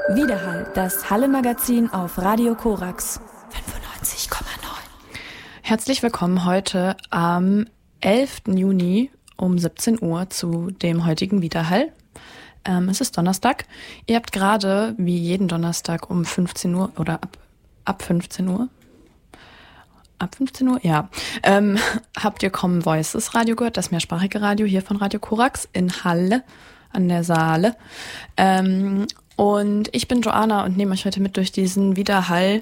Widerhall, das Halle-Magazin auf Radio Korax 95,9. Herzlich willkommen heute am 11. Juni um 17 Uhr zu dem heutigen Widerhall. Es ist Donnerstag. Ihr habt gerade, wie jeden Donnerstag um 15 Uhr oder ab 15 Uhr, ja, habt ihr Common Voices Radio gehört, das mehrsprachige Radio hier von Radio Korax in Halle an der Saale. Und ich bin Joanna und nehme euch heute mit durch diesen Widerhall,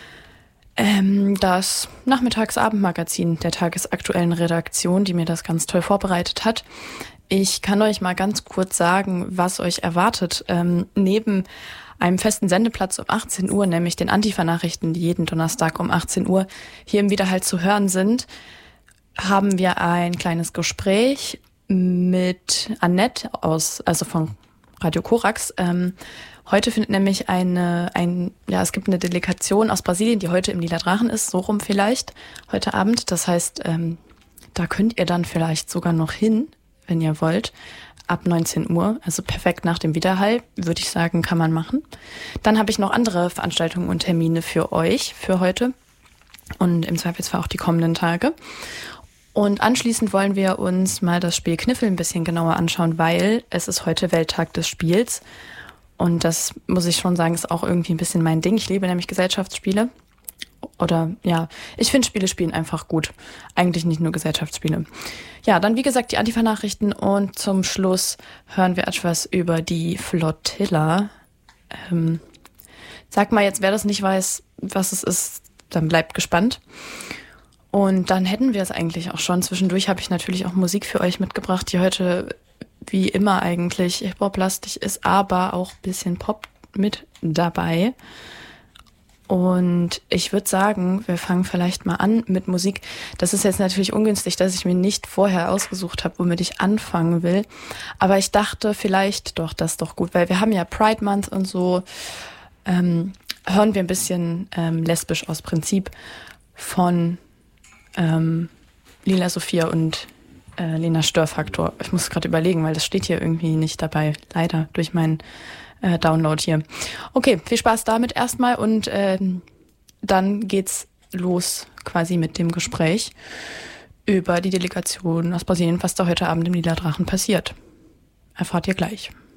das Nachmittagsabendmagazin der tagesaktuellen Redaktion, die mir das ganz toll vorbereitet hat. Ich kann euch mal ganz kurz sagen, was euch erwartet. Neben einem festen Sendeplatz um 18 Uhr, nämlich den Antifa-Nachrichten, die jeden Donnerstag um 18 Uhr hier im Widerhall zu hören sind, haben wir ein kleines Gespräch mit Annette also von Radio Korax. Heute findet nämlich es gibt eine Delegation aus Brasilien, die heute im Lila Drachen ist, so rum vielleicht, heute Abend. Das heißt, da könnt ihr dann vielleicht sogar noch hin, wenn ihr wollt, ab 19 Uhr, also perfekt nach dem Widerhall, würde ich sagen, kann man machen. Dann habe ich noch andere Veranstaltungen und Termine für euch, für heute und im Zweifelsfall auch die kommenden Tage. Und anschließend wollen wir uns mal das Spiel Kniffel ein bisschen genauer anschauen, weil es ist heute Welttag des Spiels. Und das, muss ich schon sagen, ist auch irgendwie ein bisschen mein Ding. Ich liebe nämlich Gesellschaftsspiele. Oder ja, ich finde Spiele spielen einfach gut. Eigentlich nicht nur Gesellschaftsspiele. Ja, dann wie gesagt die Antifa-Nachrichten und zum Schluss hören wir etwas über die Flotilla. Sag mal jetzt, wer das nicht weiß, was es ist, dann bleibt gespannt. Und dann hätten wir es eigentlich auch schon. Zwischendurch habe ich natürlich auch Musik für euch mitgebracht, die heute wie immer eigentlich hip-hop-lastig ist, aber auch ein bisschen Pop mit dabei. Und ich würde sagen, wir fangen vielleicht mal an mit Musik. Das ist jetzt natürlich ungünstig, dass ich mir nicht vorher ausgesucht habe, womit ich anfangen will. Aber ich dachte vielleicht doch, das ist doch gut, weil wir haben ja Pride Month und so. Hören wir ein bisschen lesbisch aus Prinzip von Lila Sophia und Lena Störfaktor. Ich muss gerade überlegen, weil das steht hier irgendwie nicht dabei. Leider durch meinen Download hier. Okay, viel Spaß damit erstmal und dann geht's los quasi mit dem Gespräch über die Delegation aus Brasilien, was da heute Abend im Lila Drachen passiert. Erfahrt ihr gleich.